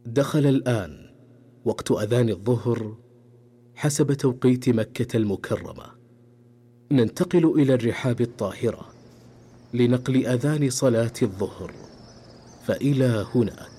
دخل الآن وقت أذان الظهر حسب توقيت مكة المكرمة. ننتقل إلى الرحاب الطاهرة لنقل أذان صلاة الظهر، فإلى هناك.